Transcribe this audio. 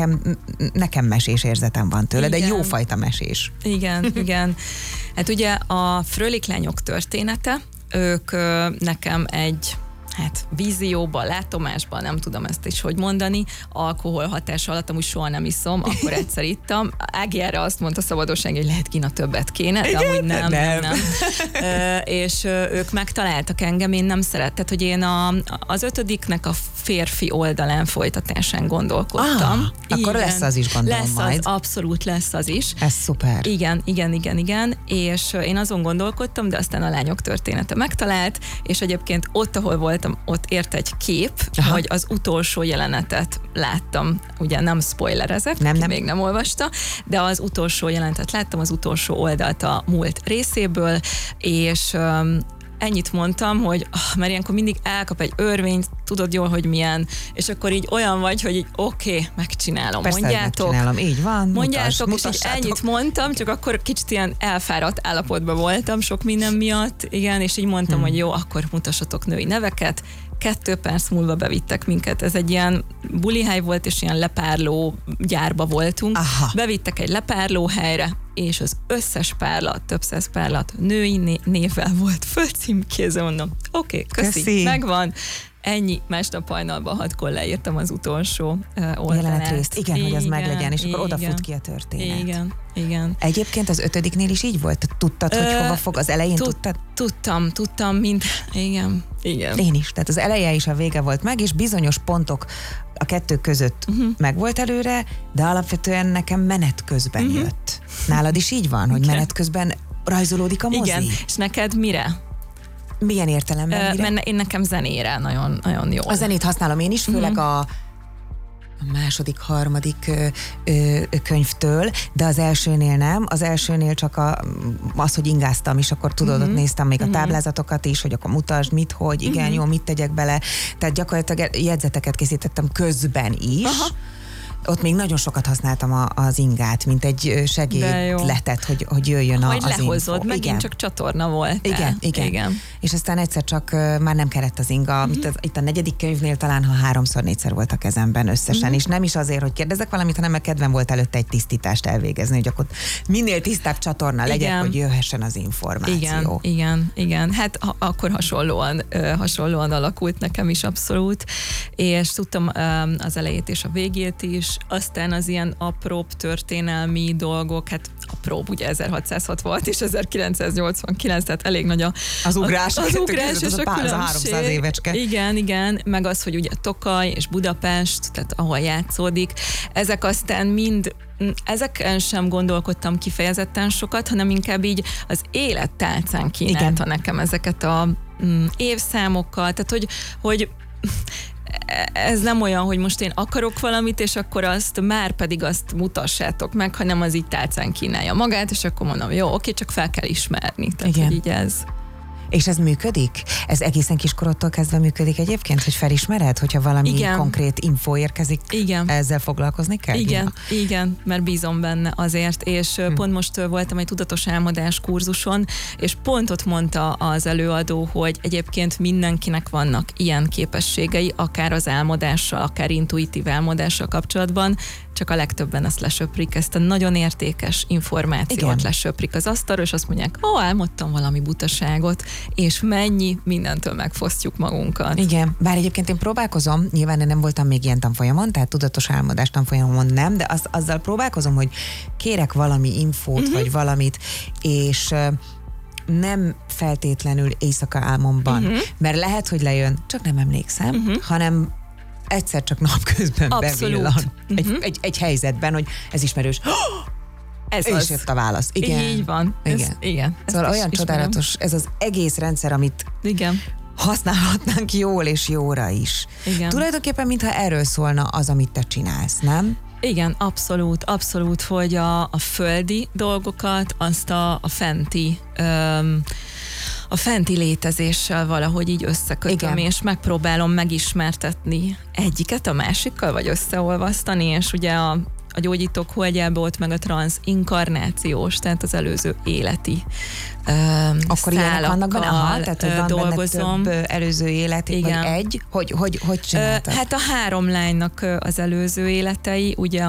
nekem mesés érzetem van tőle, Igen. de jófajta mesés. Igen. Hát ugye a Fröhlich lányok története, ők nekem egy vízióban, látomásban, nem tudom ezt is hogy mondani, alkohol hatás alatt amúgy soha nem iszom, akkor egyszer ittam. Ági erre azt mondta szabadonság, hogy lehet kina többet kéne, de amúgy nem. És ők megtaláltak engem, én nem szerettem, hogy én az 5-nek a férfi oldalán folytatásán gondolkodtam. Akkor lesz az is, gondolom majd. Abszolút lesz az is. Ez szuper. Igen. És én azon gondolkodtam, de aztán a lányok története megtalált, és egyébként ott, ahol voltam, ott ért egy kép, hogy az utolsó jelenetet láttam. Ugye nem spoilerezek, még nem olvasta, de az utolsó jelenetet láttam, az utolsó oldalt a múlt részéből, és ennyit mondtam, hogy mert ilyenkor mindig elkap egy örvényt, tudod jól, hogy milyen, és akkor így olyan vagy, hogy így oké, megcsinálom. Persze, mondjátok. megcsinálom, így van. Mondjátok, és így ennyit mondtam, csak akkor kicsit ilyen elfáradt állapotban voltam sok minden miatt, igen, és így mondtam, hogy jó, akkor mutassatok női neveket. 2 perc múlva bevittek minket. Ez egy ilyen bulihely volt, és ilyen lepárló gyárba voltunk. Aha. Bevittek egy lepárló helyre, és az összes párlat, több száz párlat női névvel volt fölcímkézve, mondom, oké, köszi, megvan. Ennyi, másnap hajnalban 6-kor leírtam az utolsó oldalát. Jelenetrészt, igen, hogy az meglegyen, és akkor odafut ki a történet. Igen. Egyébként az 5-nél is így volt? Tudtad, hogy hova fog? Az elején tudtad? Tudtam, mint... Igen. Én is. Tehát az eleje is a vége volt meg, és bizonyos pontok a 2 között meg volt előre, de alapvetően nekem menet közben jött. Nálad is így van, hogy menet közben rajzolódik a mozi? Igen, és neked mire? Milyen értelemben? Mert én nekem zenére nagyon, nagyon jó. A zenét használom én is, főleg a második, harmadik könyvtől, de az elsőnél nem. Az elsőnél csak az, hogy ingáztam, és akkor tudod, ott néztem még a táblázatokat is, hogy akkor mutasd, mit, hogy, igen, jó, mit tegyek bele. Tehát gyakorlatilag jegyzeteket készítettem közben is. Aha. Ott még nagyon sokat használtam az ingát, mint egy segédletet, hogy jöjjön az info. Hogy lehozod, megint csak csatorna volt. Igen. És aztán egyszer csak már nem kellett az inga. Itt a 4. könyvnél talán, ha 3-4-szer volt a kezemben összesen, és nem is azért, hogy kérdezek valamit, hanem mert kedvem volt előtte egy tisztítást elvégezni, hogy akkor minél tisztább csatorna legyen, hogy jöhessen az információ. Igen. Hát akkor hasonlóan alakult nekem is abszolút, és tudtam az elejét és a végét is, aztán az ilyen apróbb történelmi dolgok, hát apróbb, ugye 1666 és 1989, tehát elég nagy az ugrás és a különbség. 300 évecske. Igen, meg az, hogy ugye Tokaj és Budapest, tehát ahol játszódik, ezek aztán mind ezeken sem gondolkodtam kifejezetten sokat, hanem inkább így az élettálcán kínálta nekem ezeket a évszámokkal, tehát hogy ez nem olyan, hogy most én akarok valamit, és akkor már pedig azt mutassátok meg, hanem az így tálcán kínálja magát, és akkor mondom, jó, oké, csak fel kell ismerni. Tehát, hogy így ez. És ez működik? Ez egészen kiskorodtól kezdve működik egyébként, hogy felismered, hogyha valami konkrét info érkezik, ezzel foglalkozni kell? Igen, mert bízom benne azért, és pont most voltam egy tudatos álmodás kurzuson, és pont ott mondta az előadó, hogy egyébként mindenkinek vannak ilyen képességei, akár az álmodással, akár intuitív álmodással kapcsolatban, csak a legtöbben ezt lesöprik, ezt a nagyon értékes információt lesöprik az asztalra, és azt mondják, álmodtam valami butaságot, és mindentől megfosztjuk magunkat. Igen, bár egyébként én próbálkozom, nyilván én nem voltam még ilyen tanfolyamon, tehát tudatos álmodás tanfolyamon nem, de azzal próbálkozom, hogy kérek valami infót, vagy valamit, és nem feltétlenül éjszaka álmomban, mert lehet, hogy lejön, csak nem emlékszem, hanem egyszer csak napközben bevillan egy helyzetben, hogy ez ismerős. És jött a válasz. Igen. Így van. Igen. Szóval olyan csodálatos ez az egész rendszer, amit használhatnánk jól és jóra is. Igen. Tulajdonképpen, mintha erről szólna az, amit te csinálsz, nem? Igen, abszolút, hogy a földi dolgokat, azt a fenti létezéssel valahogy így összekötöm, és megpróbálom megismertetni egyiket a másikkal, vagy összeolvasztani, és ugye a gyógyítók holdjába ott meg a transzinkarnációs, tehát az előző életi akkor ilyenek vannak benne, tehát hogy van dolgozom. Benne több előző élet, vagy egy? Hogy csináltad? Hát a 3 lánynak az előző életei, ugye